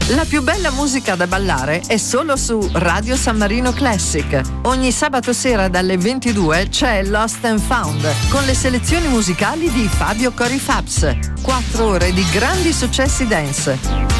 La più bella musica da ballare è solo su Radio San Marino Classic. Ogni sabato sera dalle 22 c'è Lost and Found con le selezioni musicali di Fabio Corifabs. 4 ore di grandi successi dance.